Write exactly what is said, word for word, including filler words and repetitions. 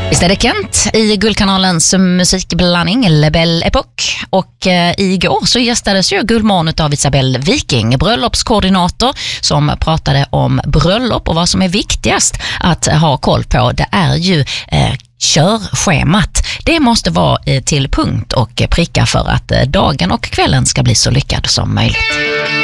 Visst är det Kent i Guldkanalens musikblandning Le Belle Époque. Och eh, igår så gästades ju Guldmorgon av Isabelle Viking, bröllopskoordinator, som pratade om bröllop och vad som är viktigast att ha koll på. Det är ju eh, körschemat. Det måste vara eh, till punkt och pricka för att eh, dagen och kvällen ska bli så lyckad som möjligt.